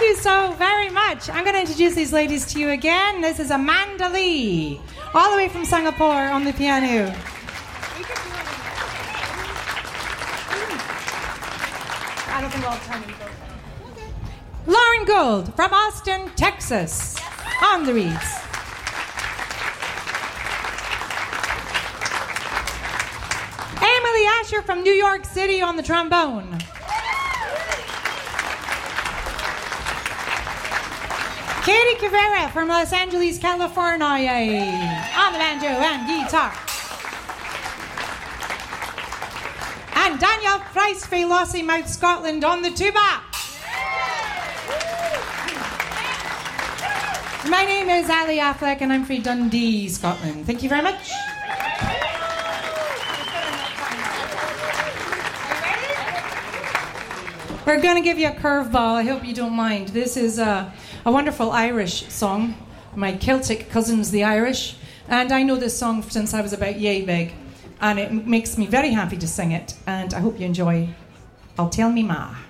you so very much. I'm going to introduce these ladies to you again. This is Amanda Lee, all the way from Singapore on the piano. I don't think I'll turn it over. Lauren Gould from Austin, Texas, on the reeds. Emily Asher from New York City on the trombone. Katie Caveira from Los Angeles, California, on the banjo and guitar. And Danielle Price from Lossiemouth, Scotland, on the tuba. My name is Ali Affleck and I'm from Dundee, Scotland. Thank you very much. We're going to give you a curveball. I hope you don't mind. This is a wonderful Irish song. My Celtic cousins, the Irish. And I know this song since I was about yay big. And it makes me very happy to sing it. And I hope you enjoy I'll Tell Me Ma.